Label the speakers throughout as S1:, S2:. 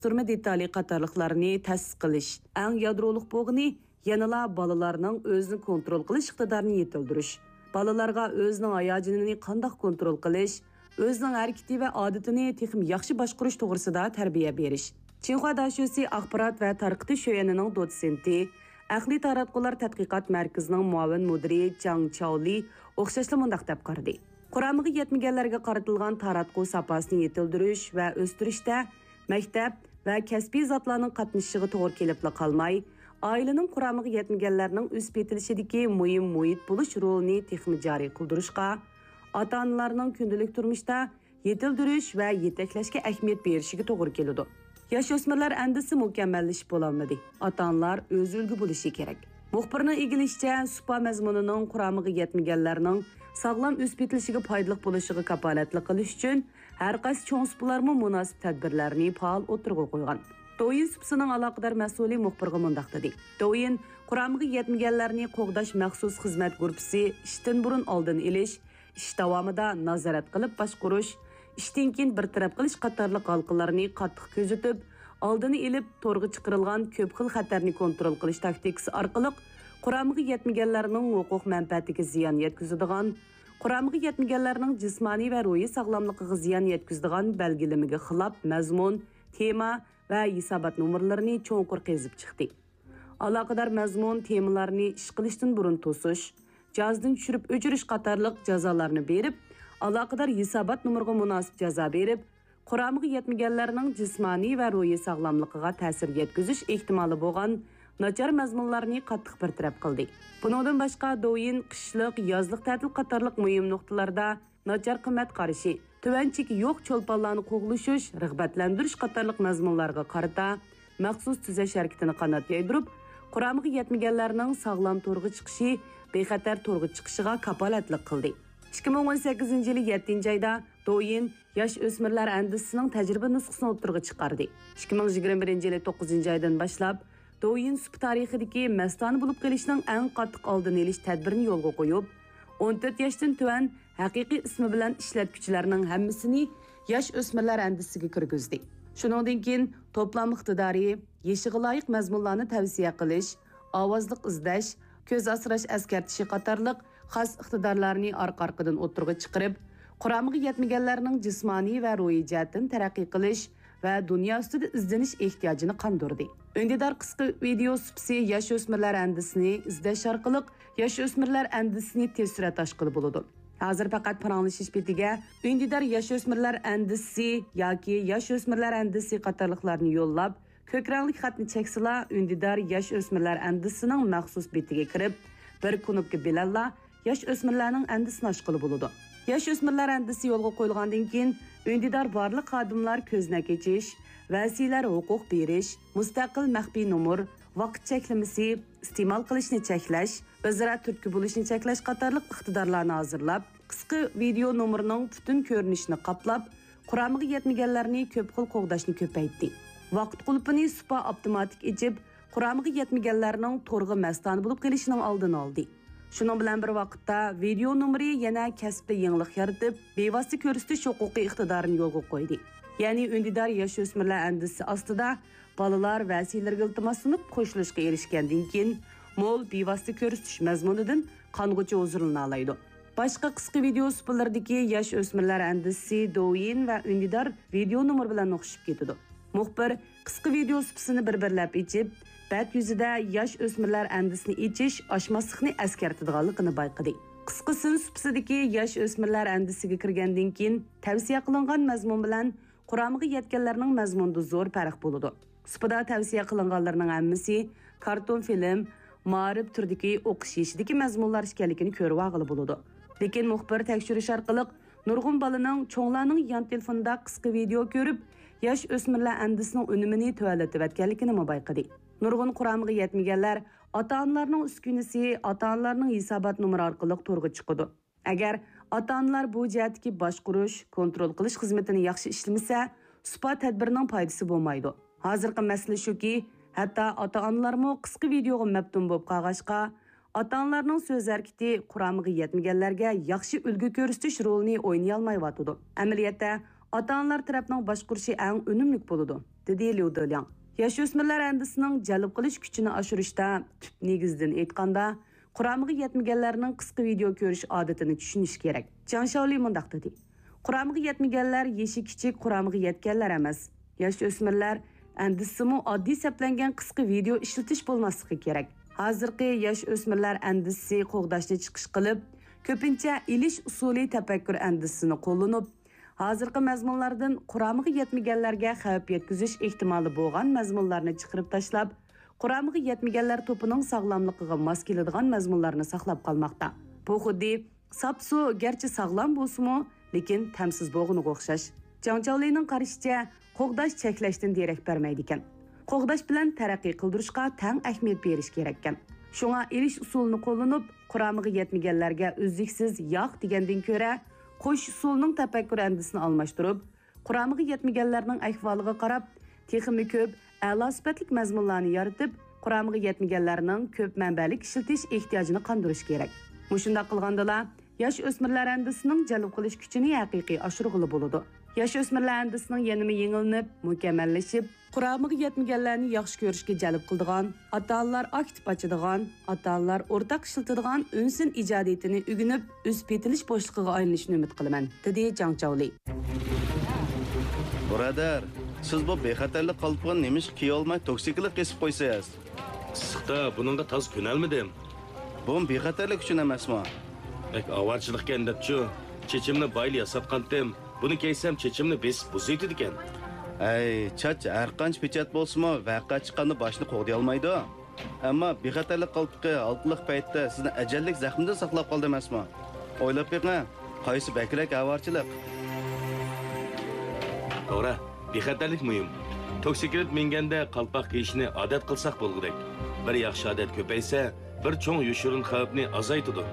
S1: surma detali qatorliqlarni ta'sis qilish, eng yadroliq bo'lg'ini yanala balalarning o'zini kontrol qilish iqtidorini yetildirish, balalarga o'zining hayojonini qanday kontrol qilish, o'zining harakati va odatini texnik yaxshi boshqarish to'g'risida tarbiya berish. Xinhua Daxusi axborot va tarqitish sho'yanining dotsenti, Aqliy taratqular tadqiqot markazining muavin mudiri Chang Chaoli o'xshashli mundaq deb qaradi. Quramiga yetmaganlarga qaratilgan taratqu sapasini yetildirish va o'stirishda maktab va kasbiy zotlarning qatnashishiga to'g'ri kelib qolmay, oilaning quramiga yetmaganlarning o'sib yetilishidagi muhim muhit bo'lish rolini texnik joriy qildirishga, ota-onalarning kundalik turmushda yetildirish va yetaklashga ahamiyat berishiga to'g'ri keladi. Yosh-o'smirlar andisi mukammallashib bo'lolmadi. Ota-onalar o'z ulgu bo'lishi kerak. Muxbirning egilishicha, supa mazmunining quramiga yetmaganlarning sog'lom o'sib yetilishiga foydali bo'lishiga kafolatlik qilish uchun har qaysi cho'ng supalarmi munosib tadbirlarni faol o'tirg'a qo'ygan. Doyin supsining aloqador mas'uli muxbirga mundaq dedi. Doyin quramiga yetmaganlarni qo'g'dash maxsus xizmat guruhi ishdan burun oldin olish, ish davomida nazorat qilib boshqarish, ishdan keyin bir taraf qilish qatorliq halqalarni qattiq ko'zitib, oldini ilib to'rga chiqarilgan ko'p xil xatarni kontrol qilish taktikasi orqali quramiga yetmaganlarning huquq manfaatiga ziyon yetkazadigan, quramiga yetmaganlarning jismoniy va ruhiy sog'lomligiga ziyon yetkazadigan belgilamaga xilof mazmun, tema va hisobot nomerlarini cho'nqur qezib chiqdi. Aloqador mazmun temalarni ish qilishdan burun to'sish, jazdan tushirib o'chirish qatorliq jazolarni berib, aloqador hisobot nomeriga munosib jazo berib, quramiga yetmaganlarning jismoniy va ruhiy sog'lomligiga ta'sir yetkazish ehtimoli bo'lgan nachar mazmunlarni qattiq bartaraf qildi. Bundan boshqa Doyin qishliq, yozliq ta'til qatorliq muhim nuqtalarda nachar qimmat qarashi, tuvanchiki yo'q cho'lponlarni qo'g'lishish, rag'batlantirish qatorliq mazmunlarga qarata maxsus tuzash harakatini qanot yaydirib, quramiga yetmaganlarning sog'lom to'rga chiqishi, bexatar to'rga chiqishiga kafolatlik qildi. 2018 yılı 7. ayda Doyin yosh o'smirlar andisining tajriba nusxasini o'ttirg'a chiqardi. 2021 yılı 9. aydan boshlab Doyin sup tarixidagi mastona bo'lib qolishning eng qattiq oldini olish tadbirini yo'lga qo'yib, 14 yoshdan tuvan haqiqiy ismi bilan ishlatuvchilarning hammasini yosh o'smirlar andisiga kirgizdi. Shuningdek keyin to'plam iqtidori, yeshiga loyiq mazmunlarni tavsiya qilish, ovozliq izlash, ko'z asrash askartishi qatorliq xas iqtidorlarni orqa-orqadan o'tirg'a chiqarib, quramiga yetmaganlarning jismoniy va ruhiy jihatdan taraqqiy qilish va dunyo ustida izlanish ehtiyojini qondirdi. Öndedar qisqa video supsi yosh o'smirlar andisini izlash orqali yosh o'smirlar andisini tez surat oshqili bo'ladi. Hozir faqat paranlashish betiga öndedar yosh o'smirlar andisi yoki yosh o'smirlar andisi qatorliqlarni yo'llab, ko'k rangli xatni cheksila öndedar yosh o'smirlar andisining maxsus betiga kirib, bir knopka bilan yosh o'smirlarning andisini ochqili bo'ladi. Yosh o'smirlar andisi yo'lga qo'yilgandan keyin öndedar barliq xodimlar ko'znak echish, vasilar huquq berish, mustaqil maxfiy nomer, vaqt cheklamasi, iste'mol qilishni cheklash, o'zaro turtki bo'lishni cheklash qatorliq iqtidorlarni hozirlab, qisqa video nomerining butun ko'rinishini qoplab, quramiga yetmaganlarni ko'p xil qo'g'dashni ko'paytdi. Vaqt qulpini supa avtomatik echib, quramiga yetmaganlarning to'rg'a mastona bo'lib qolishining oldini oldi. Shuning bilan bir vaqtda video nomeri yana kasbda yangilik yaratib, bevosita ko'rsatish huquqiy iqtidorini yo'lga qo'ydi. Ya'ni öndedar yosh o'smirlar andisi ostida bolalar vasilarga iltimos sunib qo'shilishga erishgandan keyin mo'l bevosita ko'rsatish mazmunidan qong'uchi huzurlana oladi. Boshqa qisqa video supalardagi yosh o'smirlar andisi Doyin va öndedar video nomer bilan o'xshib ketadi. Muxbir qisqa video supasini bir-birlab echib, bat yuzida yosh o'smirlar andisini echish oshmaslikni askartadiganligini bayqadi. Qisqasi supasidagi yosh o'smirlar andisiga kirgandan keyin tavsiya qilingan mazmun bilan quramiga yetganlarning mazmunida zo'r farq bo'ladi. Supada tavsiya qilinganlarning hammasi karton film, ma'rif turdagi o'qish yeshidagi mazmunlar ekanligini ko'rib olg'ili bo'ladi. Lekin muxbir tekshirish orqali nurg'un bolaning cho'nglarning yon telefonida qisqa video ko'rib, yosh o'smirlar andisining unumini tuvalatib etganligini bayqadi. Nurg'un quramiga yetmaganlar ota-onalarning uskunasi, ota-onalarning hisobot nomeri orqali to'rga chiqadi. Agar ota-onalar bu jihatdagi boshqarish, kontrol qilish xizmatini yaxshi ishlamasa, supa tadbirining foydasi bo'lmaydi. Hozirgi masala shuki, hatto ota-onalarmi qisqa videoga maftun bo'lib qolg'ashqa, ota-onalarning so'z harakati quramiga yetmaganlarga yaxshi ulgu ko'rsatish rolini o'ynay olmayotdi. Amaliyotda ota-onalar tarafının boshqurishi eng unumli bo'ladi, dedi Liu Deliang. Yosh-o'smirlar andisining jalb qilish kuchini oshirishda tub negizdan aytganda, quramiga yetmaganlarning qisqa video ko'rish odatini tushunish kerak. Zhang Shaoli mundaq dedi. Quramiga yetmaganlar yeshi kichik quramiga yetganlar emas. Yosh-o'smirlar andisimi oddiy saplangan qisqa video ishlatish bo'lmasligi kerak. Hozirgi yosh-o'smirlar andisi qo'g'dashni chiqish qilib, ko'pincha ilish usuli tafakkur andisini qo'llanib, hozirgi mazmunlardan quramiga yetmaganlarga xavf yetkazish ehtimoli bo'lgan mazmunlarni chiqarib tashlab, quramiga yetmaganlar to'pining sog'lomligiga mos keladigan mazmunlarni saqlab qolmoqda. Bu xuddi sapsu garchi sog'lom bo'lsa-mu, lekin tamsiz bo'lganiga o'xshash. Zhang Shaolining qarashicha, qo'g'dash cheklashdan derak bermaydi ekan. Qo'g'dash bilan taraqqiy qildirishga tang ahamiyat berish kerak ekan. Shunga ilish usulini qo'llanib, quramiga yetmaganlarga uzluksiz yo'q degandan ko'ra, qo'sh usulning tafakkur andisini almashtirib, quramiga yetmaganlarning ahvoliga qarab, texnik ko'p a'lo sifatli mazmunlarni yaratib, quramiga yetmaganlarning ko'p manbalik ishlatish ehtiyojini qondirish kerak. Mushunda qilgandala, yosh o'smirlar andisining jalb qilish kuchini haqiqiy oshirg'ili bo'ladi. Yosh o'smirlar andisining yanada yengillanib, mukammallashib, quramiga yetmaganlarni yaxshi ko'rishga jalb qiladigan, ota-onalar aktiv ochadigan, ota-onalar o'rtaq ishlatadigan unsin ijodiyatini o'rganib, o'sib yetilish bo'shlig'iga aylanishini umid qilaman, dedi Zhang Shaoli.
S2: Birodar, siz bu bexatarlik qalbini nemish kiy olmay toksiklik qesib qo'ysangiz.
S3: Issiqda buningga toz ko'nalmadim.
S2: Bu bexatarlik uchun emasmi?
S3: Avarchilikkan debchi, chechimni bayli yasatqandim. Buni keysam chechimni besib buzaydi ekan.
S2: Ay, chach har qancha pechat bo'lsa-mu, vaqa chiqqanda boshni qo'g'day olmaydi. Ammo bexatarlik qalbqi altliq paytda sizni ajallik zaxmdan saqlab qoldi emasmi? O'ylab beqing, qaysi bakrak avarchilik?
S3: To'g'ri, bexatarlik muhim. Toksiklik menganda qalpoq kiyishni odat qilsak bo'lgudek. Bir yaxshi odat ko'paysa, bir cho'ng yoshirin xavfni azaytadi.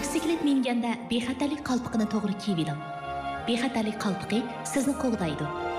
S4: Toksiklik menganda bexatarlik qalpoqini to'g'ri kiyib oling. Bexatarlik qalpoqi sizni qo'g'daydi.